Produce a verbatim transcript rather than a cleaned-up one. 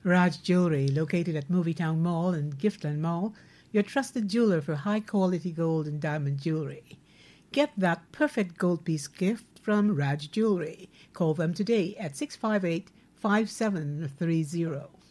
Raj Jewelry, located at Movietown Mall and Giftland Mall, your trusted jeweler for high-quality gold and diamond jewelry. Get that perfect gold piece gift from Raj Jewelry. Call them today at six five eight, five seven three zero.